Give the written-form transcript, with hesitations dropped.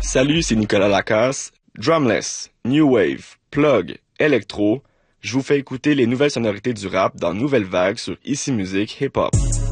Salut, c'est Nicolas Lacasse. Drumless, New Wave, Plug, Electro. Je vous fais écouter les nouvelles sonorités du rap dans Nouvelle Vague sur Ici Musique Hip Hop.